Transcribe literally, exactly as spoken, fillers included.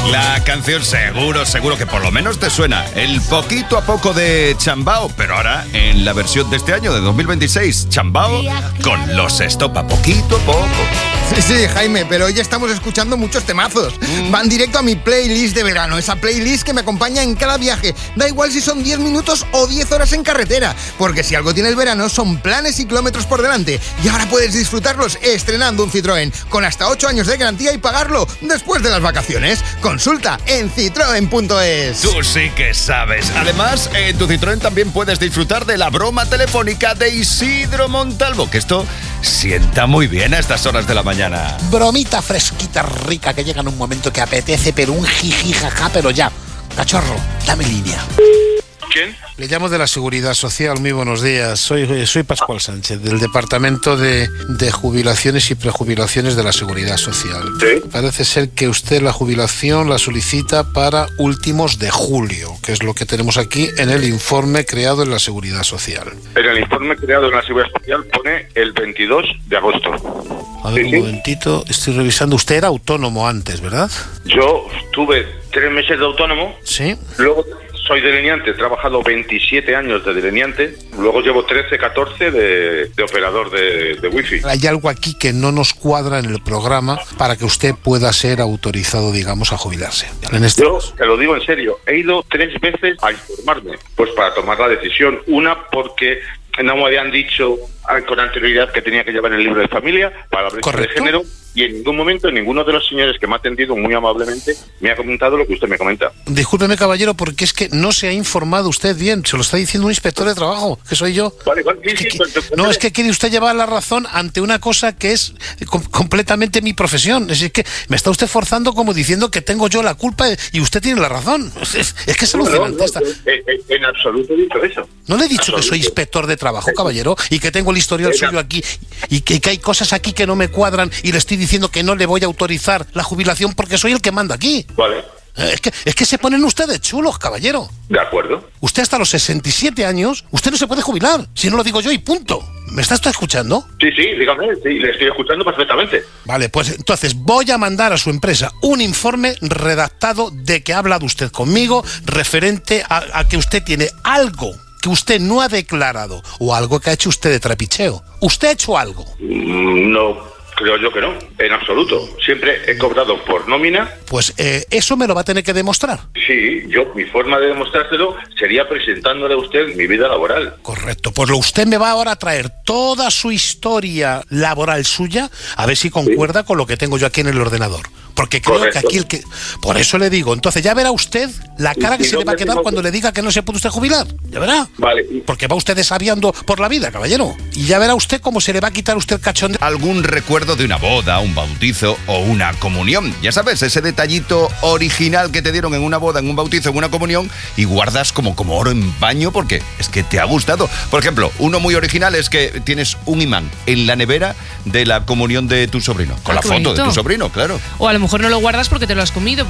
La canción seguro, seguro que por lo menos te suena. El poquito a poco de Chambao, pero ahora en la versión de este año, de dos mil veintiséis. Chambao con Los Estopa, poquito a poco. Sí, sí, Jaime, pero hoy estamos escuchando muchos temazos. Mm. Van directo a mi playlist de verano, esa playlist que me acompaña en cada viaje. Da igual si son diez minutos o diez horas en carretera, porque si algo tiene el verano son planes y kilómetros por delante. Y ahora puedes disfrutarlos estrenando un Citroën, con hasta ocho años de garantía y pagarlo después de las vacaciones. Consulta en citroen punto es. Tú sí que sabes. Además, en tu Citroën también puedes disfrutar de la broma telefónica de Isidro Montalvo, que esto sienta muy bien a estas horas de la mañana. Bromita fresquita, rica, que llega en un momento que apetece, pero un jiji jaja, pero ya. Cachorro, dame línea. ¿Quién? Le llamo de la Seguridad Social. Muy buenos días. Soy, soy Pascual Sánchez, del Departamento de, de Jubilaciones y Prejubilaciones de la Seguridad Social. Sí. Parece ser que usted la jubilación la solicita para últimos de julio, que es lo que tenemos aquí en el informe creado en la Seguridad Social. En el informe creado en la Seguridad Social pone el veintidós de agosto. A ver, sí, un sí. momentito. Estoy revisando. Usted era autónomo antes, ¿verdad? Yo tuve tres meses de autónomo. Sí. Luego soy delineante, he trabajado veintisiete años de delineante. Luego llevo trece, catorce de, de operador de, de wifi. Hay algo aquí que no nos cuadra en el programa para que usted pueda ser autorizado, digamos, a jubilarse. En este Yo caso. te lo digo en serio, he ido tres veces a informarme, pues para tomar la decisión. Una porque no me habían dicho con anterioridad que tenía que llevar el libro de familia para la brecha de ¿Correcto? género, y en ningún momento ninguno de los señores que me ha atendido muy amablemente me ha comentado lo que usted me comenta. Discúlpeme, caballero, porque es que no se ha informado usted bien. Se lo está diciendo un inspector de trabajo, que soy yo. Vale, vale, sí, Es que- sí, pues, pues, no, es que quiere usted llevar la razón ante una cosa que es com- completamente mi profesión. Es que me está usted forzando como diciendo que tengo yo la culpa y usted tiene la razón. Es, es que es No, no, alucinante. no, esta- en, en- en absoluto he dicho eso. ¿No le he dicho que soy Absoluto. inspector de trabajo, caballero? Y que tengo el historial Venga. suyo aquí y que, que hay cosas aquí que no me cuadran y le estoy diciendo que no le voy a autorizar la jubilación porque soy el que manda aquí. Vale, Eh, Es que, es que se ponen ustedes chulos, caballero. de acuerdo. Usted hasta los sesenta y siete años, usted no se puede jubilar, si no lo digo yo y punto. ¿Me está usted escuchando? Sí, sí, dígame, sí, le estoy escuchando perfectamente. Vale, pues entonces voy a mandar a su empresa un informe redactado de que ha hablado usted conmigo referente a, a que usted tiene algo que usted no ha declarado o algo que ha hecho usted de trapicheo. ¿Usted ha hecho algo? Mm, No, creo yo que no, en absoluto. Siempre he cobrado por nómina. Pues eh, eso me lo va a tener que demostrar. Sí, yo, mi forma de demostrárselo sería presentándole a usted mi vida laboral. Correcto, pues lo usted me va ahora a traer toda su historia laboral suya, a ver si concuerda con lo que tengo yo aquí en el ordenador. Porque creo Correcto. que aquí el que... Por eso le digo, entonces ya verá usted la cara que ¿Y se le va a dónde quedar tengo cuando que- le diga que no se puede usted jubilar. Ya verá. Vale. Porque va usted desaviando por la vida, caballero. Y ya verá usted cómo se le va a quitar usted el cachón de... Algún recuerdo de una boda, un bautizo o una comunión. Ya sabes, ese detallito original que te dieron en una boda, en un bautizo, en una comunión, y guardas como, como oro en paño porque es que te ha gustado. Por ejemplo, uno muy original es que tienes un imán en la nevera de la comunión de tu sobrino. Con Ah, la qué foto de bonito. tu sobrino, claro. O a lo mejor no lo guardas porque te lo has comido.